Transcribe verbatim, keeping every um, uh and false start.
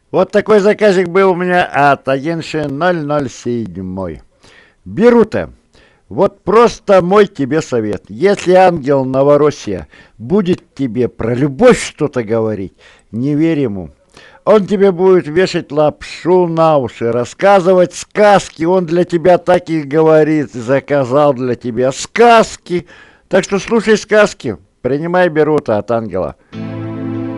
Вот такой заказик был у меня от агентши ноль ноль семь. Берута, вот просто мой тебе совет. Если ангел Новороссия будет тебе про любовь что-то говорить, не верь ему. Он тебе будет вешать лапшу на уши, рассказывать сказки. Он для тебя так и говорит. Заказал для тебя сказки. Так что слушай сказки. Принимай Берута от ангела.